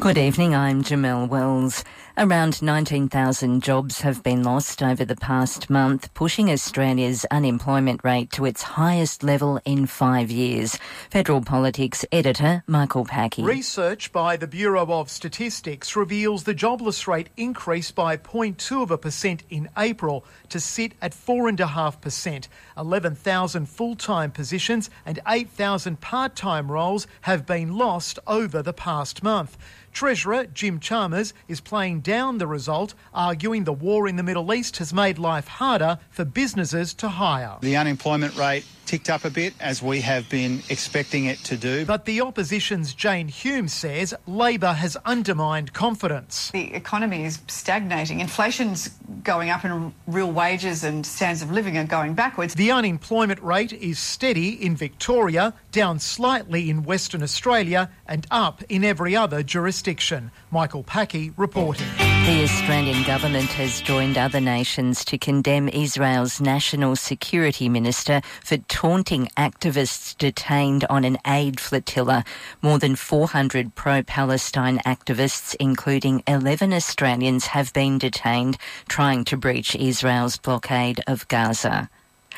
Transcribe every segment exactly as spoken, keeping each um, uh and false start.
Good evening, I'm Jamelle Wells. Around nineteen thousand jobs have been lost over the past month, pushing Australia's unemployment rate to its highest level in five years. Federal Politics editor Michael Packey. Research by the Bureau of Statistics reveals the jobless rate increased by zero point two of a percent in April to sit at four point five percent. eleven thousand full-time positions and eight thousand part-time roles have been lost over the past month. Treasurer Jim Chalmers is playing down the result, arguing the war in the Middle East has made life harder for businesses to hire. The unemployment rate ticked up a bit, as we have been expecting it to do. But the opposition's Jane Hume says Labor has undermined confidence. The economy is stagnating. Inflation's going up and real wages and standards of living are going backwards. The unemployment rate is steady in Victoria, down slightly in Western Australia and up in every other jurisdiction. Michael Packey reporting. The Australian government has joined other nations to condemn Israel's National Security Minister for taunting activists detained on an aid flotilla. More than four hundred pro-Palestine activists, including eleven Australians, have been detained trying to breach Israel's blockade of Gaza.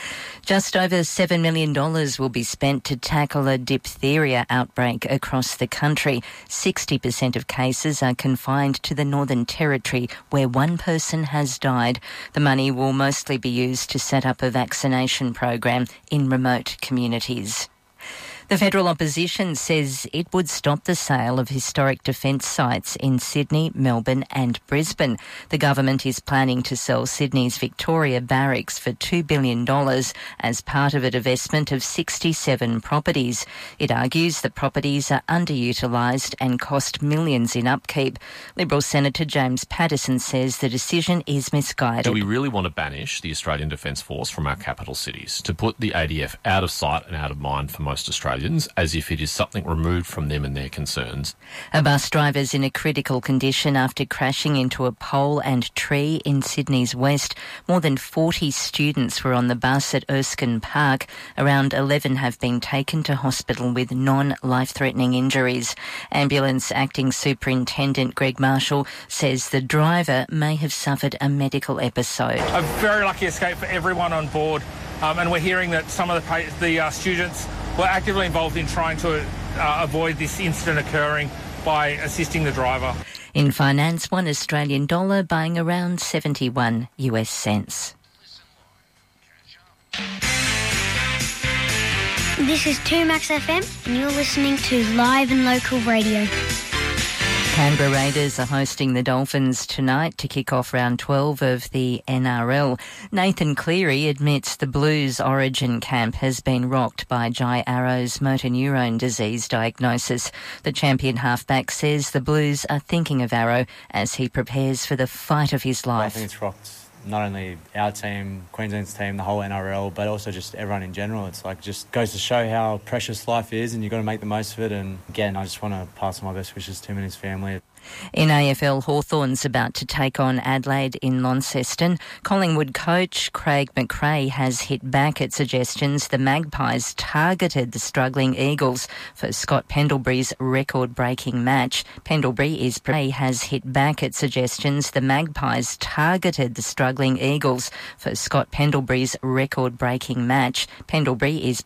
Just over seven million dollars will be spent to tackle a diphtheria outbreak across the country. sixty percent of cases are confined to the Northern Territory, where one person has died. The money will mostly be used to set up a vaccination program in remote communities. The federal opposition says it would stop the sale of historic defence sites in Sydney, Melbourne and Brisbane. The government is planning to sell Sydney's Victoria Barracks for two billion dollars as part of a divestment of sixty-seven properties. It argues the properties are underutilised and cost millions in upkeep. Liberal Senator James Paterson says the decision is misguided. Do we really want to banish the Australian Defence Force from our capital cities, to put the A D F out of sight and out of mind for most Australians, as if it is something removed from them and their concerns? A bus driver's in a critical condition after crashing into a pole and tree in Sydney's west. More than forty students were on the bus at Erskine Park. Around eleven have been taken to hospital with non-life-threatening injuries. Ambulance Acting Superintendent Greg Marshall says the driver may have suffered a medical episode. A very lucky escape for everyone on board, um, and we're hearing that some of the, the uh, students were actively involved in trying to uh, avoid this incident occurring by assisting the driver. In finance, one Australian dollar buying around seventy-one US cents. This is two Max F M and you're listening to Live and Local Radio. Canberra Raiders are hosting the Dolphins tonight to kick off round twelve of the N R L. Nathan Cleary admits the Blues Origin camp has been rocked by Jai Arrow's motor neurone disease diagnosis. The champion halfback says the Blues are thinking of Arrow as he prepares for the fight of his life. I think it's rocked not only our team, Queensland's team, the whole N R L, but also just everyone in general. It's like just goes to show how precious life is, and you've got to make the most of it. And again, I just want to pass on my best wishes to him and his family. In A F L, Hawthorn's about to take on Adelaide in Launceston. Collingwood coach Craig McRae has hit back at suggestions the Magpies targeted the struggling Eagles for Scott Pendlebury's record-breaking match. Pendlebury is has hit back at suggestions the Magpies targeted the struggling Eagles for Scott Pendlebury's record-breaking match. Pendlebury is